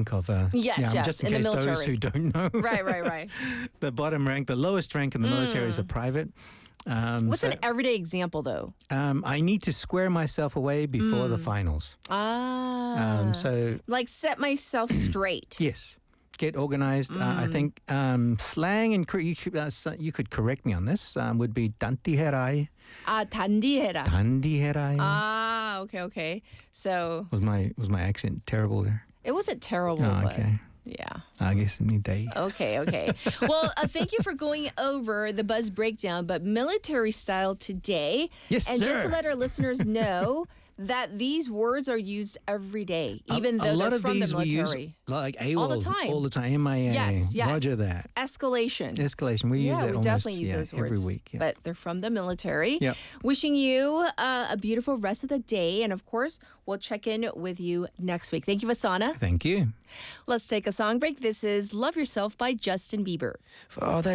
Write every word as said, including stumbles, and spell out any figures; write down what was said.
rank of uh, Yes, yeah, yes, just in, in the case those military. who don't know. Right, right, right. The bottom rank, the lowest rank in the military is a private. Um, What's so, an everyday example, though? um, I need to square myself away before the finals. Ah. Um, so like set myself straight. yes, get organized. Uh, I think um, slang and cor- you, could, uh, so- you could correct me on this. Um, would be 단디해라이, 아, 단디해라. 단디해라이. Ah, okay, okay. So Was my was my accent terrible there? it wasn't terrible, Oh, but okay. yeah. I guess me day. Okay, okay. Well, uh, thank you for going over the Buzz Breakdown, but military style today. Yes, And just sir. to let our listeners know that these words are used every day, A- even a, though lot they're of from these the we military. use like AWOL All the time. all the time. M I A. Yes, yes. Roger that. Escalation. Escalation. We use yeah, that we almost definitely use yeah, those words every week. Yeah. But they're from the military. Yep. Wishing you uh, a beautiful rest of the day. And of course, we'll check in with you next week. Thank you, Vasana. Thank you. Let's take a song break. This is Love Yourself by Justin Bieber. For all that